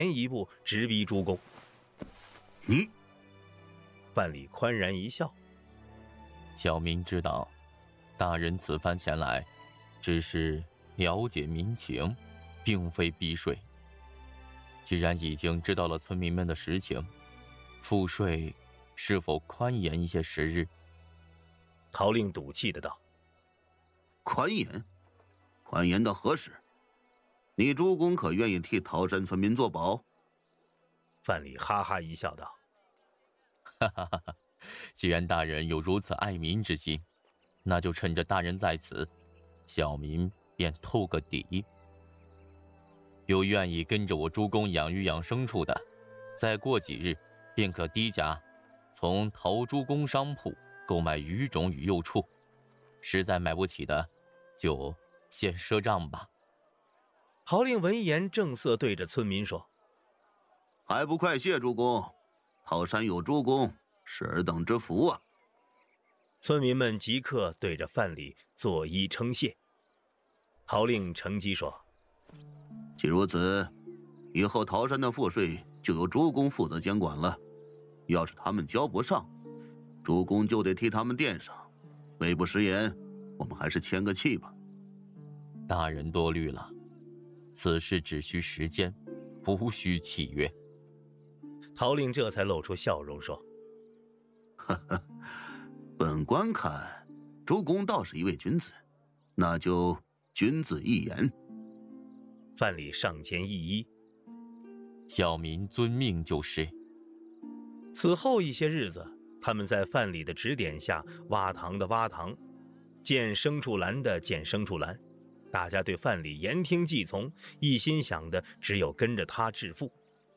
前一步直逼朱公。 你！ 范蠡宽然一笑， 小民知道，大人此番前来，只是了解民情，并非逼税。既然已经知道了村民们的实情，赋税是否宽严一些时日？ 陶令赌气的道： 宽严？宽严到何时？你朱公可愿意替桃山村民作保？ 范蠡哈哈一笑道： 哈哈哈哈！既然大人有如此爱民之心，那就趁着大人在此，小民便透个底。有愿意跟着我朱公养鱼养牲畜的，再过几日便可低价从陶朱公商铺购买鱼种与幼畜，实在买不起的，就先赊账吧。 陶令闻言正色对着村民说： 还不快谢朱公，桃山有朱公，是尔等之福啊！ 村民们即刻对着范蠡作揖称谢。陶令乘机说： 既如此，以后桃山的赋税就由朱公负责监管了。要是他们交不上，朱公就得替他们垫上。为不食言，我们还是签个契吧。 大人多虑了，此事只需时间，不需契约。 陶令这才露出笑容说： 呵呵，本官看朱公倒是一位君子，那就君子一言。 范蠡上前一揖： 小民遵命就是。 此后一些日子，他们在范蠡的指点下挖塘的挖塘，建牲畜栏的建牲畜栏，大家对范蠡言听计从，一心想的只有跟着他致富。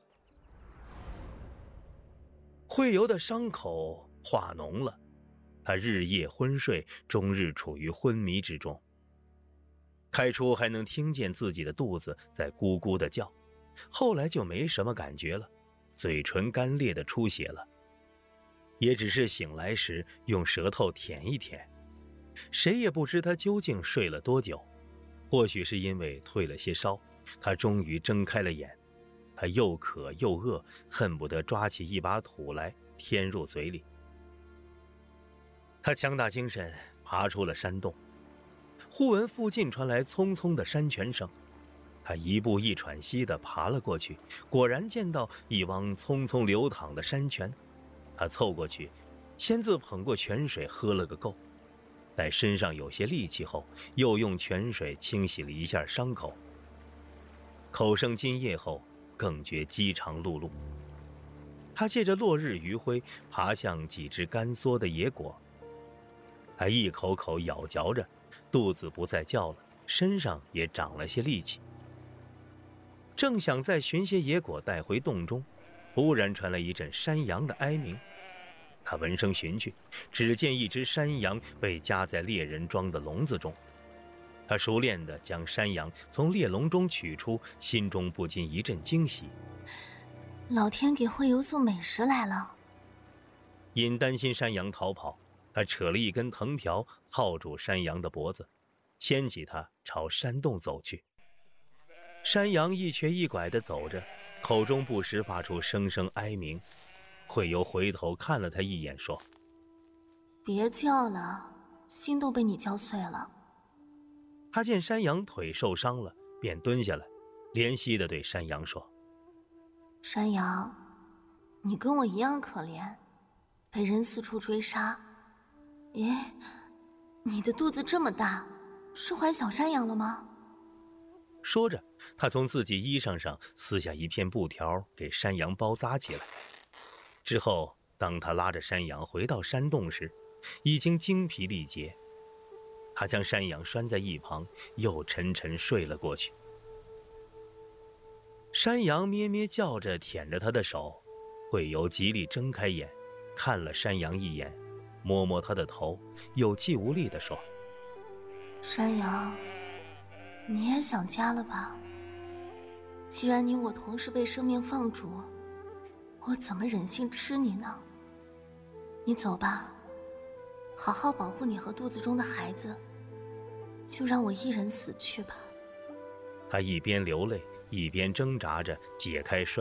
惠由的伤口化脓了，他日夜昏睡，终日处于昏迷之中。开初还能听见自己的肚子在咕咕地叫，后来就没什么感觉了，嘴唇干裂的出血了，也只是醒来时用舌头舔一舔。谁也不知他究竟睡了多久，或许是因为退了些烧，他终于睁开了眼。他又渴又饿，恨不得抓起一把土来填入嘴里。他强打精神爬出了山洞，忽闻附近传来匆匆的山泉声，他一步一喘息地爬了过去，果然见到一汪匆匆流淌的山泉。他凑过去，先自捧过泉水喝了个够，待身上有些力气后，又用泉水清洗了一下伤口。口生津液后，更觉饥肠辘辘。他借着落日余晖爬向几只干缩的野果，他一口口咬嚼着，肚子不再叫了，身上也长了些力气。正想再寻些野果带回洞中，忽然传来一阵山羊的哀鸣。他闻声寻去，只见一只山羊被夹在猎人装的笼子中。他熟练地将山羊从猎笼中取出，心中不禁一阵惊喜。 老天给惠由送美食来了。 因担心山羊逃跑，他扯了一根藤条套住山羊的脖子，牵起它朝山洞走去。山羊一瘸一拐地走着，口中不时发出声声哀鸣。惠由回头看了他一眼，说： 别叫了，心都被你叫碎了。 他见山羊腿受伤了，便蹲下来，怜惜地对山羊说： 山羊，你跟我一样可怜，被人四处追杀。咦，你的肚子这么大，是怀小山羊了吗？ 说着，他从自己衣裳上撕下一片布条，给山羊包扎起来。之后，当他拉着山羊回到山洞时，已经精疲力竭。他将山羊拴在一旁，又沉沉睡了过去。山羊咩咩叫着舔着他的手，惠由极力睁开眼，看了山羊一眼，摸摸他的头，有气无力地说： 山羊，你也想家了吧？既然你我同时被生命放逐，我怎么忍心吃你呢？你走吧，好好保护你和肚子中的孩子，就让我一人死去吧。 他一边流泪，一边挣扎着解开拴